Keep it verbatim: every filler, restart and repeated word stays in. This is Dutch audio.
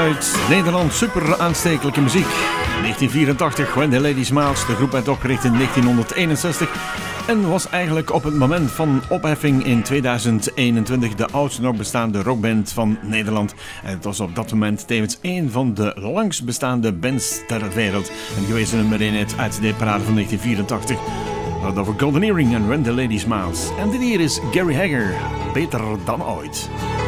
uit Nederland, super aanstekelijke muziek. negentien vierentachtig, When the Lady Smiles. De groep werd opgericht in negentienhonderdeenenzestig en was eigenlijk op het moment van opheffing in tweeduizend eenentwintig de oudste nog bestaande rockband van Nederland. En het was op dat moment tevens een van de langst bestaande bands ter wereld. En geweest nummer één uit de parade van negentien vierentachtig. Dat over Golden Earring en When the Lady Smiles. En dit hier is Gary Hagger, beter dan ooit.